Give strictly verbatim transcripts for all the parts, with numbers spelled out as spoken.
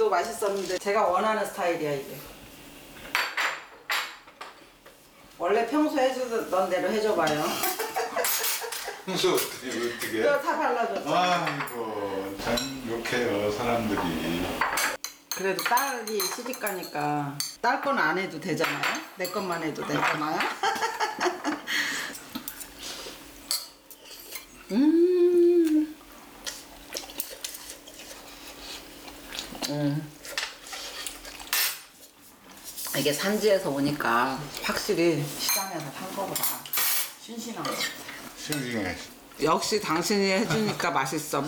해도 맛있었는데 제가 원하는 스타일이야 이게. 원래 평소 해주던 대로 해줘봐요. 평소 어떻게 어떻게? 이거 다 발라줬죠. 아이고 참 욕해요 사람들이. 그래도 딸이 시집 가니까 딸 건 안 해도 되잖아요. 내 것만 해도 되잖아요. 음. 음. 이게 산지에서 오니까 확실히 시장에서 산 거보다 신신한 것 같아. 싱싱해. 역시 당신이 해주니까 맛있어.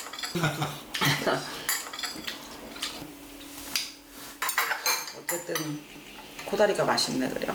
어쨌든 코다리가 맛있네 그래요.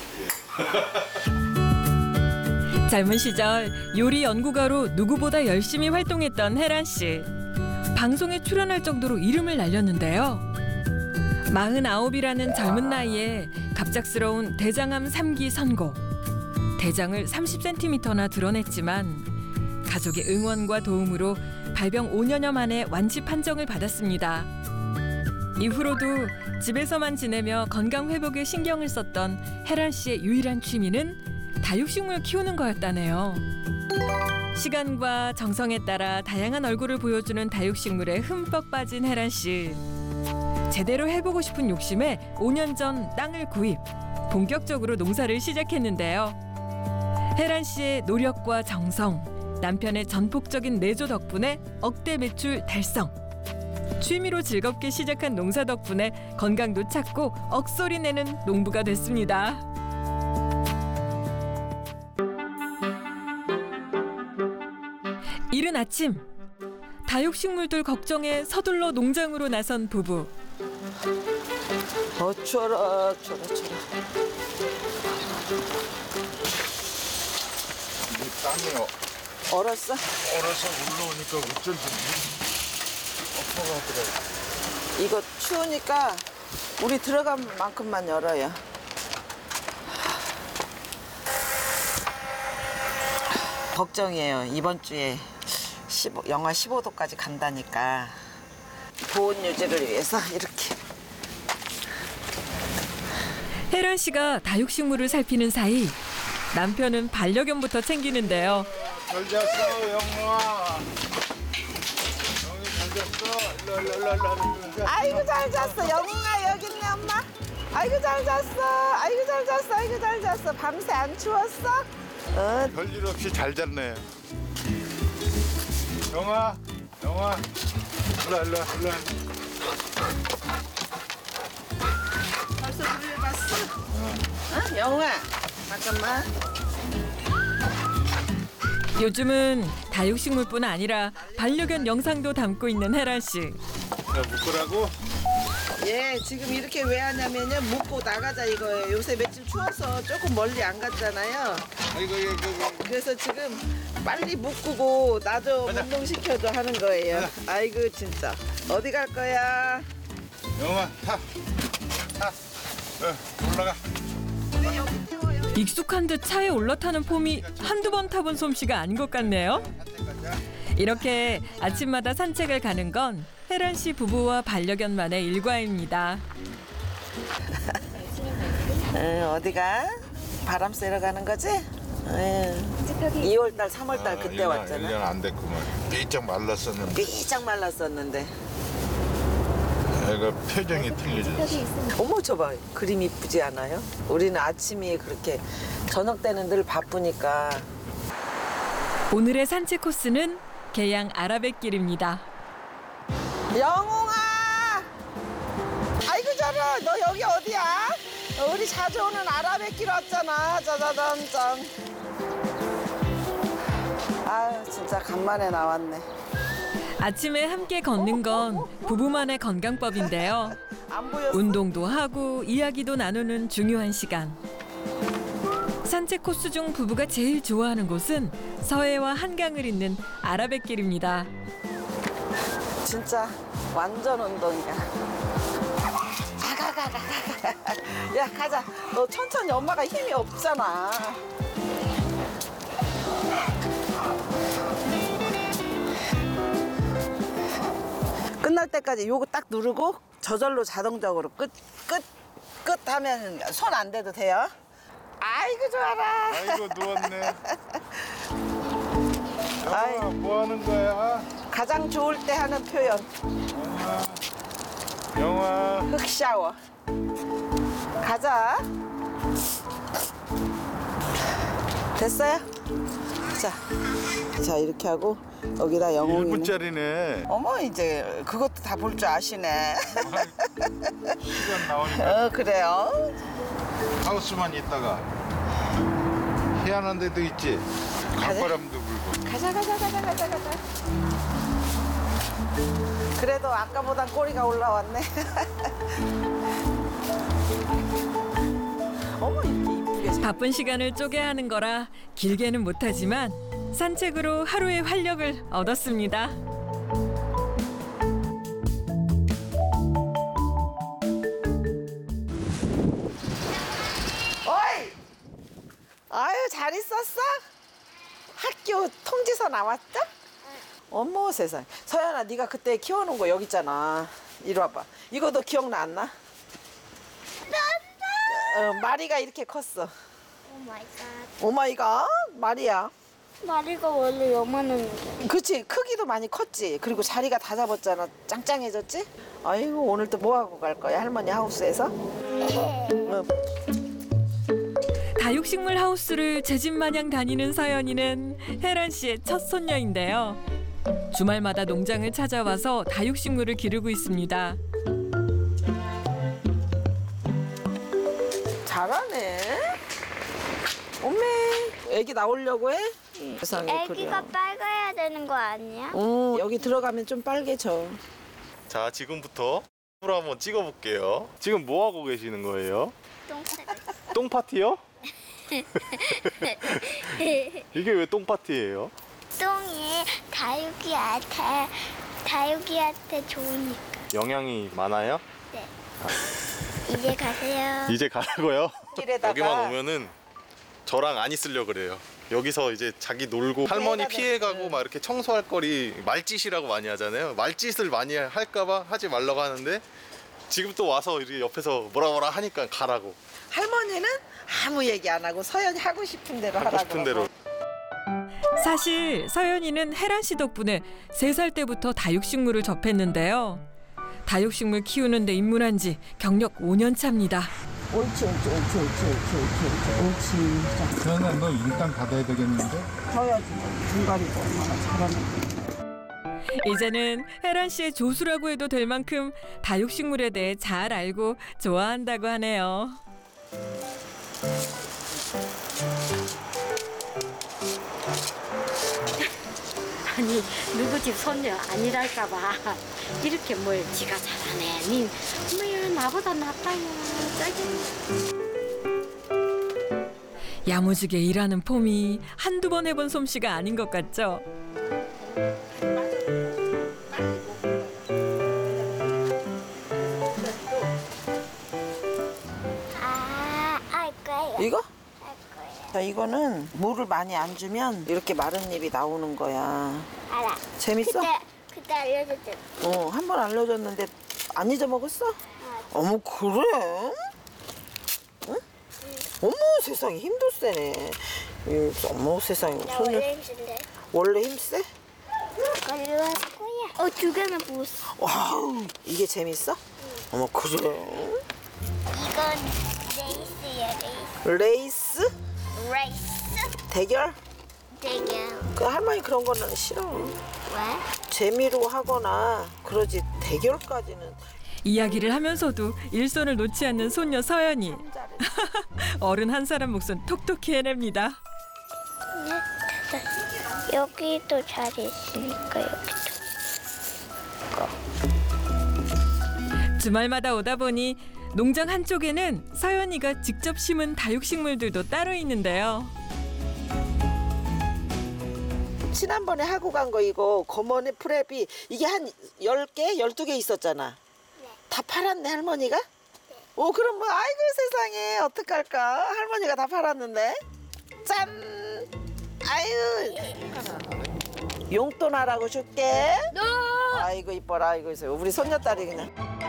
젊은 시절 요리 연구가로 누구보다 열심히 활동했던 혜란 씨. 방송에 출연할 정도로 이름을 날렸는데요. 마흔아홉이라는 젊은 나이에 갑작스러운 대장암 삼 기 선고. 대장을 삼십 센티미터나 드러냈지만 가족의 응원과 도움으로 발병 오 년여 만에 완치 판정을 받았습니다. 이후로도 집에서만 지내며 건강 회복에 신경을 썼던 혜란 씨의 유일한 취미는 다육식물 키우는 거였다네요. 시간과 정성에 따라 다양한 얼굴을 보여주는 다육식물에 흠뻑 빠진 혜란 씨. 제대로 해보고 싶은 욕심에 오 년 전 땅을 구입, 본격적으로 농사를 시작했는데요. 혜란 씨의 노력과 정성, 남편의 전폭적인 내조 덕분에 억대 매출 달성. 취미로 즐겁게 시작한 농사 덕분에 건강도 찾고 억소리 내는 농부가 됐습니다. 이른 아침, 다육식물들 걱정에 서둘러 농장으로 나선 부부. 어 추워라 추워라 추워라. 이 땅이 얼었어? 얼어서 올라오니까 어쩐지 엎어가 하더라고. 이거 추우니까 우리 들어간 만큼만 열어요. 걱정이에요. 이번 주에 십오, 영하 십오 도까지 간다니까 보온 유지를 위해서 이렇게. 혜란 씨가 다육식물을 살피는 사이 남편은 반려견부터 챙기는데요. 잘 잤어 영아. 영이 잘 잤어. 일로 일로 일로 일로. 아이고 잘 잤어. 영웅아 여기 있네 엄마. 아이고 잘 잤어. 아이고 잘 잤어. 아이고 잘 잤어. 밤새 안 추웠어? 어. 별일 없이 잘 잤네. 영아, 영아, 일로 일로 일로. 벌써 물을 봤어? 어? 영웅아 잠깐만. 요즘은 다육식물뿐 아니라 반려견 영상도 담고 있는 혜란 씨. 야 묶으라고? 예, 지금 이렇게 왜 하냐면요. 묶고 나가자 이거예요. 요새 며칠 추워서 조금 멀리 안 갔잖아요. 아이고 이거 이거. 그래서 지금 빨리 묶고 나 좀 운동시켜줘 하는 거예요. 아이고 진짜. 어디 갈 거야? 영아 타, 타, 어, 올라가. 왜 여기 태워요? 익숙한 듯 차에 올라타는 폼이 한두 번 타본 솜씨가 아닌 것 같네요. 이렇게 아침마다 산책을 가는 건 혜란 씨 부부와 반려견만의 일과입니다. 응, 어디가? 바람 쐬러 가는 거지? 응. 이월달, 삼월달 그때 일 년, 왔잖아. 일 년 안 됐구만. 삐쩍 말랐었는데. 삐짝 말랐었는데. 애가 표정이 틀려졌어. 어머 저봐 그림 이쁘지 않아요? 우리는 아침이 그렇게 저녁 때는 늘 바쁘니까. 오늘의 산책 코스는 계양 아라뱃길입니다. 영웅아! 아이고 저러 너 여기 어디야? 어, 우리 자주 오는 아라뱃길 왔잖아. 짜자잔짠. 아유 진짜 간만에 나왔네. 아침에 함께 걷는 건 부부만의 건강법인데요. 안 보였어? 운동도 하고 이야기도 나누는 중요한 시간. 산책 코스 중 부부가 제일 좋아하는 곳은 서해와 한강을 잇는 아라뱃길입니다. 진짜 완전 운동이야. 가가가가. 야 가자. 너 천천히 엄마가 힘이 없잖아. 끝날 때까지 요거 딱 누르고 저절로 자동적으로 끝, 끝, 끝 하면 손 안 대도 돼요. 아이고, 좋아라. 아이고 누웠네. 아이. 영아 뭐 하는 거야? 가장 좋을 때 하는 표현. 영아. 영아. 흙 샤워. 가자. 됐어요? 자, 자 이렇게 하고 여기다 영웅이는. 일 분짜리네. 어머 이제 그것도 다 볼 줄 아시네. 시간 나오니까 어 그래요. 하우스만 있다가 희한한 데도 있지. 강바람도 불고. 가자 가자 가자 가자 가자. 그래도 아까보단 꼬리가 올라왔네. 어머 이렇게 이쁘게 잘. 바쁜 시간을 쪼개 하는 거라 길게는 못하지만 산책으로 하루의 활력을 얻었습니다. 어이! 아유 잘 있었어? 학교 통지서 나왔죠? 어머 세상. 서연아 네가 그때 키워놓은 거 여기 있잖아. 이리 와봐. 이거 너 기억나 안 나? 어, 마리가 이렇게 컸어. 오 마이 갓. 오마이갓 마리야. 마리가 원래 요만했는데. 그치 크기도 많이 컸지. 그리고 자리가 다 잡았잖아. 짱짱해졌지? 아이고 오늘 또 뭐하고 갈 거야 할머니 하우스에서? 어, 다육식물 하우스를 제 집 마냥 다니는 서연이는 혜란 씨의 첫 손녀인데요. 주말마다 농장을 찾아와서 다육식물을 기르고 있습니다. 잘하네. 어메 애기 나오려고 해? 세상에 애기가 그래. 빨가야 되는 거 아니야? 어, 여기 들어가면 좀 빨개져. 자, 지금부터 을 한번 찍어볼게요. 지금 뭐 하고 계시는 거예요? 똥 똥 파티요? 이게 왜 똥 파티예요? 똥이 다육이한테 다육이한테 좋으니까. 영양이 많아요? 네. 이제 가세요. 이제 가라고요? 길에다가 여기만 오면은 저랑 안 있으려 그래요. 여기서 이제 자기 놀고 할머니 피해가고 막 이렇게 청소할 거리 말짓이라고 많이 하잖아요. 말짓을 많이 할까봐 하지 말라고 하는데 지금 또 와서 이렇게 옆에서 뭐라 뭐라 하니까 가라고. 할머니는 아무 얘기 안 하고 서연이 하고 싶은 대로 하고 하라고. 싶은 대로. 사실 서연이는 혜란 씨 덕분에 세 살 때부터 다육식물을 접했는데요. 다육식물 키우는 데 입문한 지 경력 오 년 차입니다. 옳지 옳지 옳지 옳지 옳지 옳지 옳지 옳지. 서연아 너 일단 받아야 되겠는데? 서야지. 중간이고 얼마나 잘하는. 이제는 혜란 씨의 조수라고 해도 될 만큼 다육식물에 대해 잘 알고 좋아한다고 하네요. 아니 누구 집 손녀 아니랄까봐 이렇게 뭘 지가 잘하네. 니 뭐야 나보다 낫다야. 짜증. 야무지게 일하는 폼이 한두 번 해본 솜씨가 아닌 것 같죠? 아, 알 거예요. 이거? 알 거예요. 자 이거는 물을 많이 안 주면 이렇게 마른 잎이 나오는 거야. 알아. 재밌어? 그때 그때 알려줬잖아. 어, 한 번 알려줬는데 안 잊어먹었어? 어머 그래? 응? 어머 세상에 힘도 세네. 이, 어머 세상에 나 손을 원래 힘쓴데. 원래 힘 세? 걸려할 거야. 어, 두 개나 부었어. 와우 이게 재밌어? 어머 그래? 이건 레이스야, 레이스. 레이스? 레이스? 대결? 대결. 그 할머니 그런 거는 싫어. 왜? 재미로 하거나 그러지 대결까지는. 이야기를 하면서도 일손을 놓지 않는 손녀 서연이. 어른 한 사람 몫은 톡톡히 해냅니다. 네, 됐다. 여기도 잘 있으니까 여기도. 주말마다 오다 보니 농장 한쪽에는 서연이가 직접 심은 다육식물들도 따로 있는데요. 지난번에 하고 간 거 이거 거머니 프랩이 이게 한 열 개, 열두 개 있었잖아. 다 팔았네 할머니가? 오 그럼 뭐 아이고 세상에 어떡할까 할머니가 다 팔았는데. 짠. 아유 용돈 하라고 줄게. 아이고 이뻐라. 아이고 우리 손녀딸이 그냥